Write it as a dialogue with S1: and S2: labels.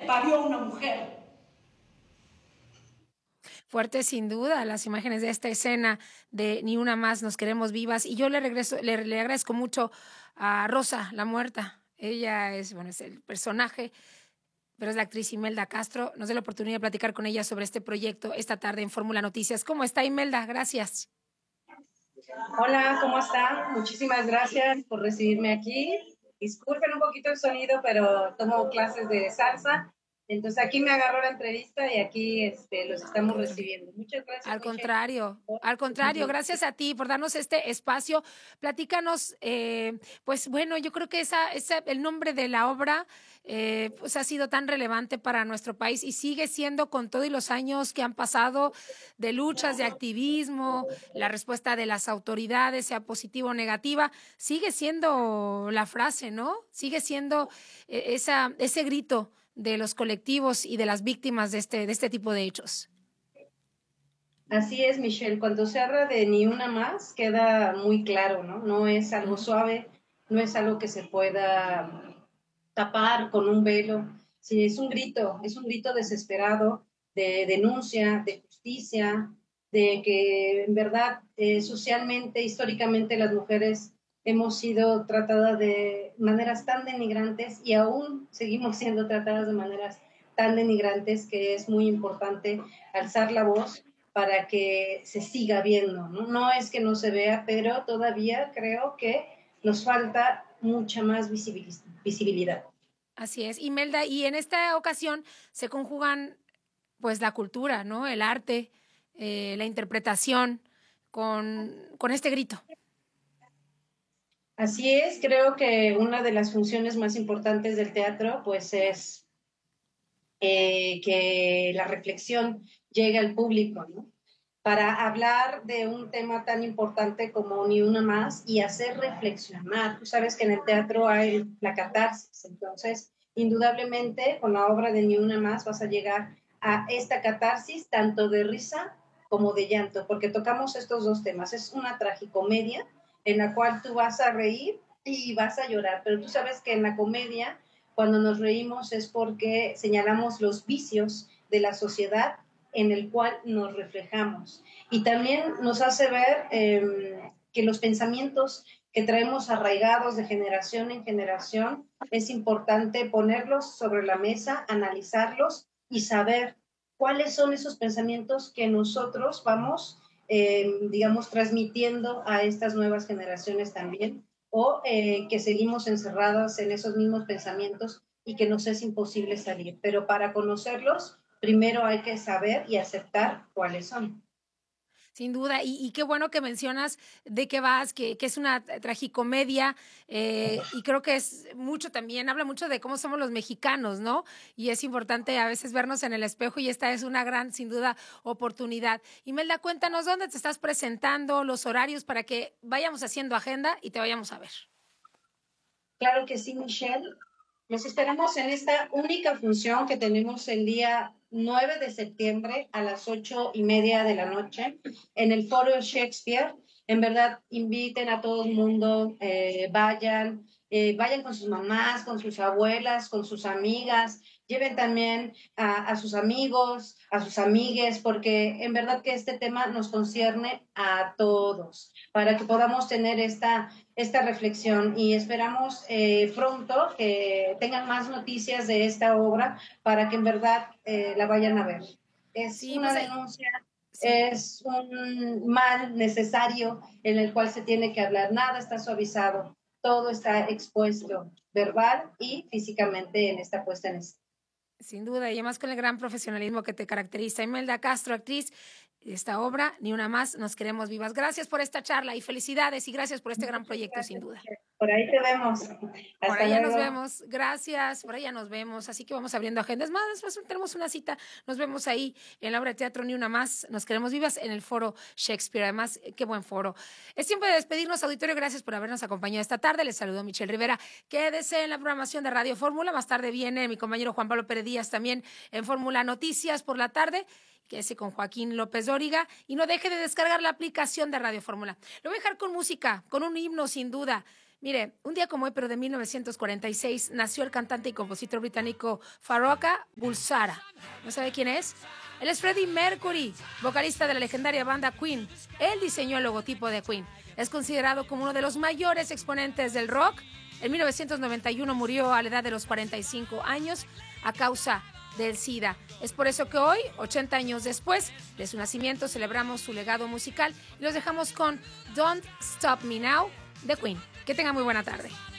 S1: parió una mujer.
S2: Fuerte sin duda las imágenes de esta escena de Ni una más, nos queremos vivas. Y yo le agradezco mucho a Rosa, la muerta. Ella es el personaje, pero es la actriz Imelda Castro. Nos da la oportunidad de platicar con ella sobre este proyecto esta tarde en Fórmula Noticias. ¿Cómo está, Imelda? Gracias.
S3: Hola, ¿cómo están? Muchísimas gracias por recibirme aquí. Disculpen un poquito el sonido, pero tomo clases de salsa. Entonces aquí me agarró la entrevista y aquí los estamos recibiendo. Muchas gracias.
S2: Al contrario, gracias a ti por darnos este espacio. Platícanos, yo creo que el nombre de la obra ha sido tan relevante para nuestro país y sigue siendo, con todos los años que han pasado de luchas, de activismo, la respuesta de las autoridades, sea positiva o negativa, sigue siendo la frase, ¿no? Sigue siendo ese grito de los colectivos y de las víctimas de este tipo de hechos.
S3: Así es, Michelle. Cuando se habla de Ni una más, queda muy claro, ¿no? No es algo suave, no es algo que se pueda tapar con un velo. Sí, es un grito desesperado de denuncia, de justicia, de que en verdad socialmente, históricamente las mujeres hemos sido tratadas de maneras tan denigrantes y aún seguimos siendo tratadas de maneras tan denigrantes que es muy importante alzar la voz para que se siga viendo, ¿no? No es que no se vea, pero todavía creo que nos falta mucha más visibilidad.
S2: Así es, Imelda, y en esta ocasión se conjugan pues la cultura, ¿no? El arte, la interpretación con este grito.
S3: Así es, creo que una de las funciones más importantes del teatro pues es que la reflexión llegue al público, ¿no? Para hablar de un tema tan importante como Ni una más y hacer reflexionar. Tú sabes que en el teatro hay la catarsis, entonces indudablemente con la obra de Ni una más vas a llegar a esta catarsis tanto de risa como de llanto, porque tocamos estos dos temas. Es una tragicomedia en la cual tú vas a reír y vas a llorar, pero tú sabes que en la comedia cuando nos reímos es porque señalamos los vicios de la sociedad en el cual nos reflejamos. Y también nos hace ver que los pensamientos que traemos arraigados de generación en generación, es importante ponerlos sobre la mesa, analizarlos y saber cuáles son esos pensamientos que nosotros vamos, transmitiendo a estas nuevas generaciones también, o que seguimos encerradas en esos mismos pensamientos y que nos es imposible salir. Pero para conocerlos, primero hay que saber y aceptar cuáles son.
S2: Sin duda, y qué bueno que mencionas de qué vas, que es una tragicomedia, y creo que es mucho también, habla mucho de cómo somos los mexicanos, ¿no? Y es importante a veces vernos en el espejo y esta es una gran, sin duda, oportunidad. Imelda, cuéntanos dónde te estás presentando, los horarios para que vayamos haciendo agenda y te vayamos a ver.
S3: Claro que sí, Michelle. Los esperamos en esta única función que tenemos el día 9 de septiembre a las 8:30 de la noche en el Foro Shakespeare. En verdad, inviten a todo el mundo, vayan con sus mamás, con sus abuelas, con sus amigas, lleven también a sus amigos, a sus amigues, porque en verdad que este tema nos concierne a todos, para que podamos tener esta reflexión y esperamos pronto que tengan más noticias de esta obra para que en verdad la vayan a ver. Es una denuncia, sí. Es un mal necesario en el cual se tiene que hablar, nada está suavizado, todo está expuesto verbal y físicamente en esta puesta en escena.
S2: Sin duda, y además con el gran profesionalismo que te caracteriza. Imelda Castro, actriz de esta obra, Ni una más, nos queremos vivas. Gracias por esta charla y felicidades y gracias por este gran proyecto, sin duda.
S3: Por ahí te vemos.
S2: Por allá nos vemos, gracias, por allá nos vemos, así que vamos abriendo agendas más, después tenemos una cita, nos vemos ahí en la obra de teatro Ni una más, nos queremos vivas en el Foro Shakespeare, además, qué buen foro. Es tiempo de despedirnos, auditorio, gracias por habernos acompañado esta tarde, les saludo Michelle Rivera, quédese en la programación de Radio Fórmula, más tarde viene mi compañero Juan Pablo Pérez Díaz también en Fórmula Noticias por la tarde, quédese con Joaquín López Dóriga y no deje de descargar la aplicación de Radio Fórmula. Lo voy a dejar con música, con un himno sin duda. Mire, un día como hoy, pero de 1946, nació el cantante y compositor británico Farrokh Bulsara. ¿No sabe quién es? Él es Freddie Mercury, vocalista de la legendaria banda Queen. Él diseñó el logotipo de Queen. Es considerado como uno de los mayores exponentes del rock. En 1991 murió a la edad de los 45 años a causa del SIDA. Es por eso que hoy, 80 años después de su nacimiento, celebramos su legado musical y los dejamos con Don't Stop Me Now de Queen. Que tengan muy buena tarde.